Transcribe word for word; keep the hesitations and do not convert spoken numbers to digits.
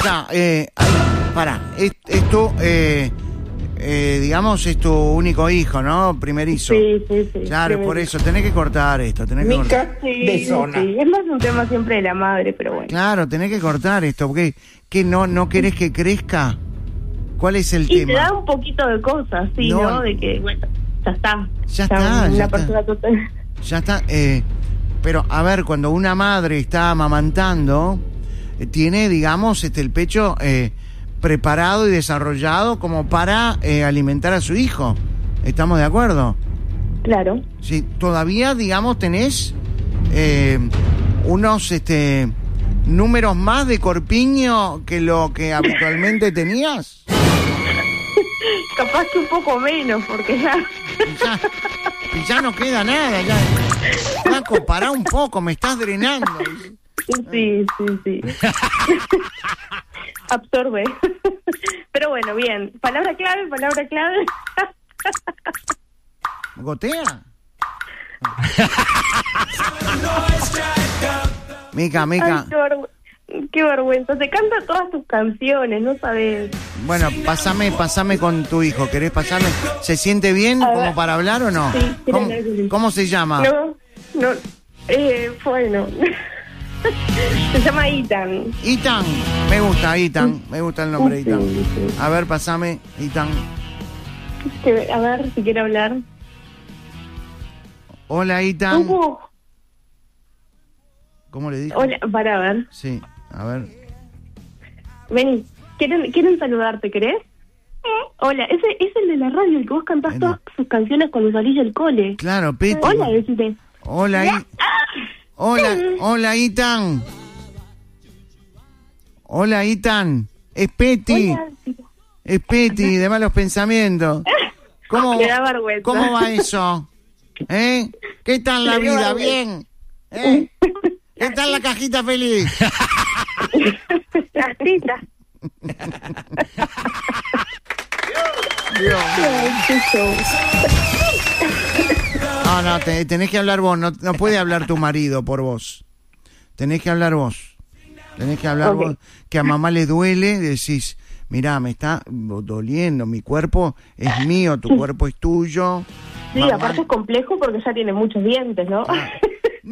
Mica, eh, para, es, es tu, eh, eh, digamos, es tu único hijo, ¿no? Primerizo. Sí, sí, sí. Claro, primerizo. por eso, tenés que cortar esto, tenés que cortar. Mica Sí, de zona. sí. Es más un tema siempre de la madre, pero bueno. Claro, tenés que cortar esto, porque ¿qué no, no querés que crezca? ¿Cuál es el Y tema? te da un poquito de cosas, sí, No. ¿no? De que, bueno, ya está. Ya está, Una ya persona está. total. Ya está, eh, pero a ver, cuando una madre está amamantando, eh, tiene, digamos, este el pecho eh, preparado y desarrollado como para eh, alimentar a su hijo. ¿Estamos de acuerdo? Claro. Sí, todavía, digamos, tenés eh, unos este números más de corpiño que lo que habitualmente tenías. Capaz que un poco menos, porque ya... Y ya, y ya no queda nada, ya. Flaco, pará un poco, me estás drenando. Sí, sí, sí. Absorbe. Pero bueno, bien. Palabra clave, palabra clave. ¿Gotea? Mica, Mica. Ay, qué, vergü- qué vergüenza. Se canta todas tus canciones, no sabes. Bueno, pasame, pasame con tu hijo. ¿Querés pasarme? ¿Se siente bien A como ver. para hablar o no? Sí, sí, ¿Cómo, sí, sí, sí. cómo se llama? No, no. Eh, bueno. Se llama Ethan. Ethan. Me gusta, Ethan. Me gusta el nombre, Sí, Ethan. sí. A ver, pasame, Ethan. Que- A ver si quiere hablar. Hola, Ethan. Hugo. ¿Cómo le dijo? Hola, para ver. Sí, a ver. Vení. ¿Quieren, quieren saludarte, querés? Hola, ese es el de la radio, el que vos cantás Ven. todas sus canciones cuando salís del cole. Claro, Peti. Hola, decite. Hola, I- hola, hola, Ethan. Hola, Ethan. Es Peti. Hola. Es Peti, de malos pensamientos. ¿Cómo, Le da vergüenza. ¿Cómo va eso? ¿Eh? ¿Qué tal la Le dio vida? vergüenza. ¿Bien? ¿Eh? ¿Qué tal la cajita feliz? Las citas. Ay, qué show. No, no, te- tenés que hablar vos. No, no puede hablar tu marido por vos. Tenés que hablar vos. Tenés que hablar Ok. vos. Que a mamá le duele, decís, mirá, me está doliendo, mi cuerpo es mío, tu cuerpo es tuyo. Sí, Mamá- aparte es complejo porque ya tiene muchos dientes, ¿no? Ah,